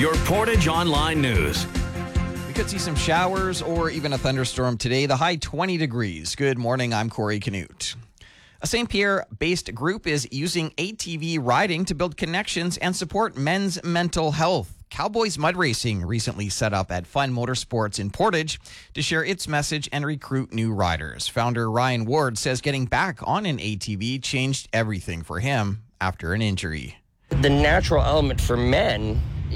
your Portage Online News. We could see some showers or even a thunderstorm today. The high 20 degrees. Good morning, I'm Corey Canute. A St. Pierre-based group is using ATV riding to build connections and support men's mental health. Cowboys Mud Racing recently set up at Fun Motorsports in Portage to share its message and recruit new riders. Founder Ryan Ward says getting back on an ATV changed everything for him after an injury. The natural element for men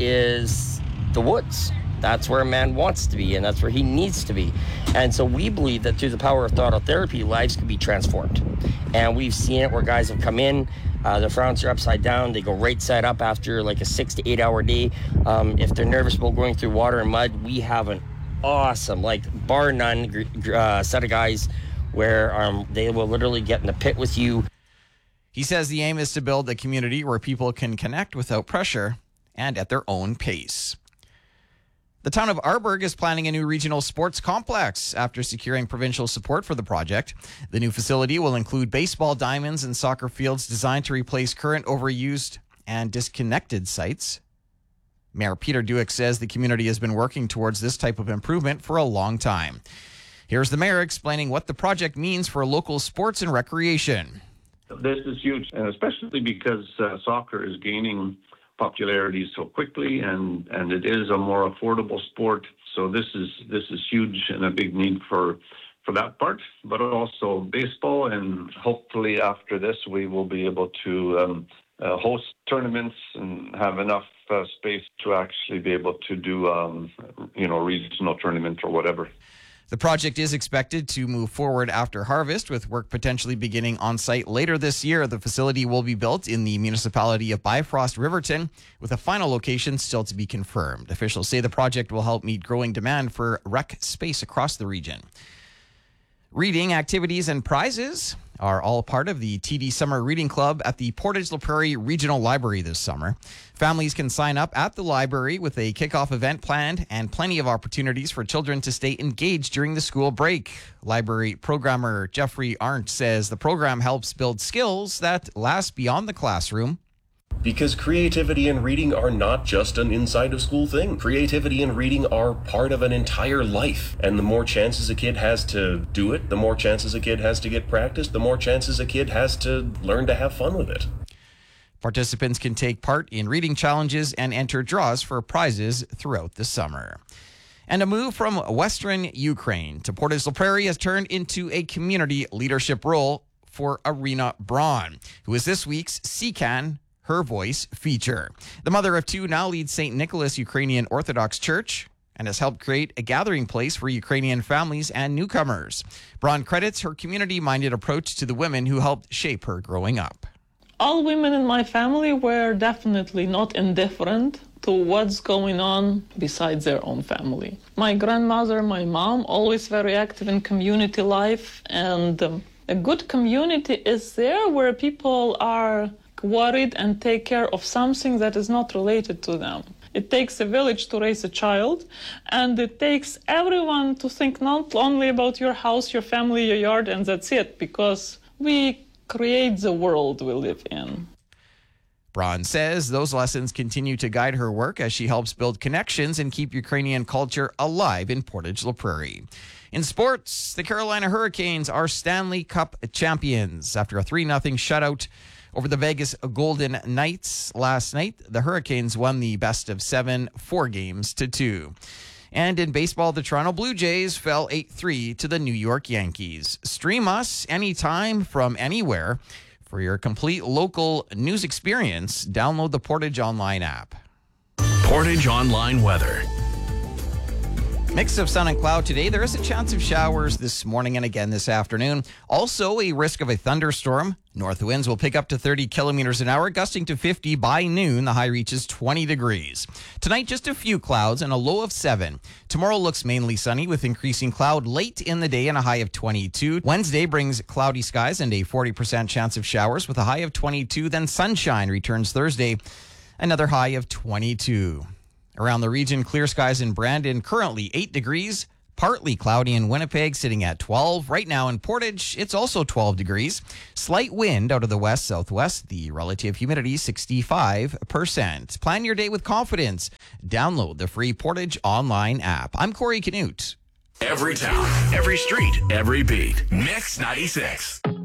is the woods. That's where a man wants to be, and that's where he needs to be. And so we believe that through the power of thought therapy, lives can be transformed. And we've seen it where guys have come in, their fronts are upside down, they go right side up after like a 6 to 8 hour day. If they're nervous about going through water and mud, we have an awesome, like bar none set of guys where they will literally get in the pit with you. He says the aim is to build a community where people can connect without pressure and at their own pace. The town of Arborg is planning a new regional sports complex after securing provincial support for the project. The new facility will include baseball diamonds and soccer fields designed to replace current overused and disconnected sites. Mayor Peter Duick says the community has been working towards this type of improvement for a long time. Here's the mayor explaining what the project means for local sports and recreation. This is huge, and especially because soccer is gaining popularity so quickly, and it is a more affordable sport. So this is huge and a big need for that part, but also baseball. And hopefully after this, we will be able to host tournaments and have enough space to actually be able to do regional tournament or whatever. The project is expected to move forward after harvest, with work potentially beginning on site later this year. The facility will be built in the municipality of Bifrost Riverton, with a final location still to be confirmed. Officials say the project will help meet growing demand for rec space across the region. Reading activities and prizes are all part of the TD Summer Reading Club at the Portage La Prairie Regional Library this summer. Families can sign up at the library with a kickoff event planned and plenty of opportunities for children to stay engaged during the school break. Library programmer Jeffrey Arndt says the program helps build skills that last beyond the classroom. Because creativity and reading are not just an inside of school thing. Creativity and reading are part of an entire life. And the more chances a kid has to do it, the more chances a kid has to get practice, the more chances a kid has to learn to have fun with it. Participants can take part in reading challenges and enter draws for prizes throughout the summer. And a move from Western Ukraine to Portage La Prairie has turned into a community leadership role for Irina Braun, who is this week's CCAN Her Voice feature. The mother of two now leads St. Nicholas Ukrainian Orthodox Church and has helped create a gathering place for Ukrainian families and newcomers. Braun credits her community-minded approach to the women who helped shape her growing up. All women in my family were definitely not indifferent to what's going on besides their own family. My grandmother, my mom, always very active in community life, and a good community is there where people are worried and take care of something that is not related to them. It takes a village to raise a child, and it takes everyone to think not only about your house, your family, your yard, and that's it, because we create the world we live in. Braun says those lessons continue to guide her work as she helps build connections and keep Ukrainian culture alive in Portage La Prairie. In sports, the Carolina Hurricanes are Stanley Cup champions. After a 3-0 shutout over the Vegas Golden Knights last night, the Hurricanes won the best of 7, 4-2. And in baseball, the Toronto Blue Jays fell 8-3 to the New York Yankees. Stream us anytime from anywhere. For your complete local news experience, download the Portage Online app. Portage Online weather. Mix of sun and cloud today. There is a chance of showers this morning and again this afternoon. Also, a risk of a thunderstorm. North winds will pick up to 30 kilometers an hour, gusting to 50 by noon. The high reaches 20 degrees. Tonight, just a few clouds and a low of 7. Tomorrow looks mainly sunny with increasing cloud late in the day and a high of 22. Wednesday brings cloudy skies and a 40% chance of showers with a high of 22. Then sunshine returns Thursday, another high of 22. Around the region, clear skies in Brandon, currently 8 degrees. Partly cloudy in Winnipeg, sitting at 12. Right now in Portage, it's also 12 degrees. Slight wind out of the west-southwest. The relative humidity, 65%. Plan your day with confidence. Download the free Portage online app. I'm Corey Canute. Every town, every street, every beat. Mix 96.